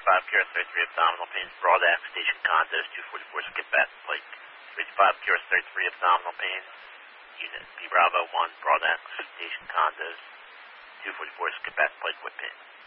55, Kira 33, abdominal pain, broad axe, station condos, 244, skip back, Blake. 55, Kira 33, abdominal pain, unit B Bravo 1, broad axe, station condos, 244, skip back, Blake, with pain.